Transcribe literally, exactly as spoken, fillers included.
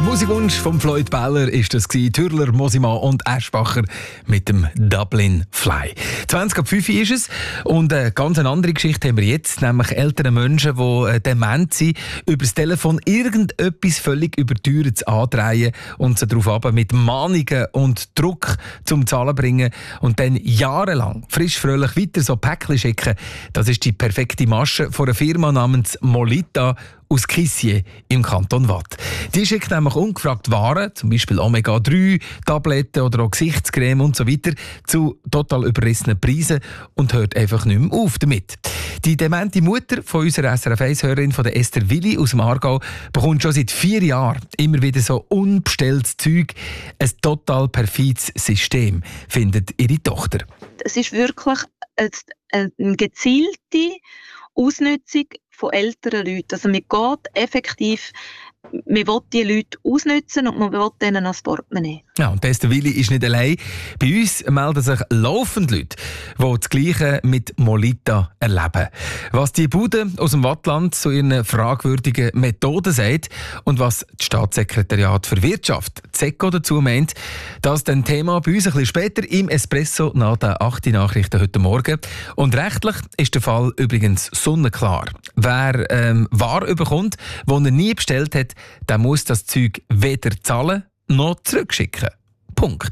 Musikwunsch von Floyd Beller ist das gewesen. Türler, Mosima und Aschbacher mit dem Dublin Fly. zwanzig ab fünf ist es und eine ganz andere Geschichte haben wir jetzt, nämlich ältere Menschen, die dement sind, über das Telefon irgendetwas völlig überteuertes andrehen und sie darauf ab mit Mahnungen und Druck zum Zahlen bringen und dann jahrelang frisch fröhlich weiter so Päckchen schicken. Das ist die perfekte Masche von einer Firma namens Molita aus Kissier im Kanton Waadt. Die schickt nämlich ungefragt Waren, zum Beispiel Omega drei, Tabletten oder auch Gesichtscreme und so weiter, zu total überrissenen Preisen und hört einfach nicht mehr auf damit. Die demente Mutter von unserer S R F eins-Hörerin, von der Esther Willi aus dem Aargau, bekommt schon seit vier Jahren immer wieder so unbestelltes Zeug. Ein total perfides System, findet ihre Tochter. Es ist wirklich eine, eine gezielte Ausnutzung von älteren Leuten. Also man geht effektiv, man will die Leute ausnutzen und man will denen das Portemonnaie. Ja, und Esther Willi ist nicht allein. Bei uns melden sich laufend Leute, die das Gleiche mit Molita erleben. Was die Bude aus dem Wattland zu ihren fragwürdigen Methoden sagt und was das Staatssekretariat für Wirtschaft, SECO, dazu meint, das ist ein Thema bei uns ein bisschen später im Espresso nach den acht Nachrichten heute Morgen. Und rechtlich ist der Fall übrigens sonnenklar. Wer ähm, Ware bekommt, die er nie bestellt hat, der muss das Zeug weder zahlen noch zurückschicken. Punkt.